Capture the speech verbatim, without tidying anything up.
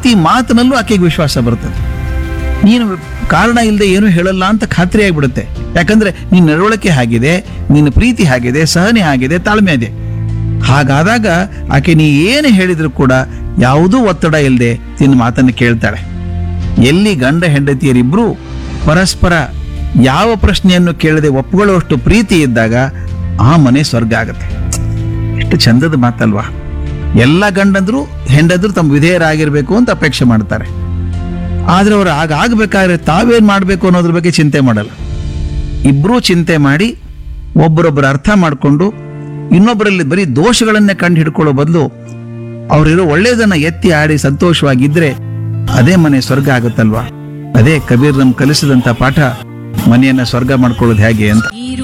ಪ್ರತಿ ಮಾತಿನಲ್ಲೂ ಆಕೆಗೆ ವಿಶ್ವಾಸ ಬರ್ತದೆ. ನೀನು ಕಾರಣ ಇಲ್ಲದೆ ಏನೂ ಹೇಳಲ್ಲ ಅಂತ ಖಾತ್ರಿ ಆಗಿಬಿಡುತ್ತೆ. ಯಾಕಂದ್ರೆ ನಿನ್ನ ನಡವಳಿಕೆ ಆಗಿದೆ, ನಿನ್ನ ಪ್ರೀತಿ ಆಗಿದೆ, ಸಹನೆ ಆಗಿದೆ, ತಾಳ್ಮೆ ಇದೆ. ಹಾಗಾದಾಗ ಆಕೆ ನೀ ಏನು ಹೇಳಿದ್ರು ಕೂಡ ಯಾವುದೂ ಒತ್ತಡ ಇಲ್ಲದೆ ನಿನ್ನ ಮಾತನ್ನು ಕೇಳ್ತಾಳೆ. ಎಲ್ಲಿ ಗಂಡ ಹೆಂಡತಿಯರಿಬ್ರು ಪರಸ್ಪರ ಯಾವ ಪ್ರಶ್ನೆಯನ್ನು ಕೇಳದೆ ಒಪ್ಕೊಳ್ಳುವಷ್ಟು ಪ್ರೀತಿ ಇದ್ದಾಗ ಆ ಮನೆ ಸ್ವರ್ಗ ಆಗತ್ತೆ. ಎಷ್ಟು ಚಂದದ ಮಾತಲ್ವಾ? ಎಲ್ಲ ಗಂಡಂದ್ರು ಹೆಂಡಂದ್ರು ತಮ್ಮ ವಿಧೇಯರಾಗಿರ್ಬೇಕು ಅಂತ ಅಪೇಕ್ಷೆ ಮಾಡ್ತಾರೆ. ಆದ್ರೆ ಅವರು ಆಗ ಆಗ್ಬೇಕಾದ್ರೆ ತಾವೇನ್ ಮಾಡ್ಬೇಕು ಅನ್ನೋದ್ರ ಬಗ್ಗೆ ಚಿಂತೆ ಮಾಡಲ್ಲ. ಇಬ್ರೂ ಚಿಂತೆ ಮಾಡಿ ಒಬ್ಬರೊಬ್ಬರು ಅರ್ಥ ಮಾಡಿಕೊಂಡು ಇನ್ನೊಬ್ಬರಲ್ಲಿ ಬರೀ ದೋಷಗಳನ್ನೇ ಕಂಡು ಹಿಡ್ಕೊಳ್ಳೋ ಬದಲು ಅವರಿರೋ ಒಳ್ಳೇದನ್ನ ಎತ್ತಿ ಆಡಿ ಸಂತೋಷವಾಗಿದ್ರೆ ಅದೇ ಮನೆ ಸ್ವರ್ಗ ಆಗುತ್ತಲ್ವಾ? ಅದೇ ಕಬೀರ್ ನಮ್ ಕಲಿಸಿದಂತ ಪಾಠ, ಮನೆಯನ್ನ ಸ್ವರ್ಗ ಮಾಡ್ಕೊಳ್ಳೋದು ಹೇಗೆ ಅಂತ.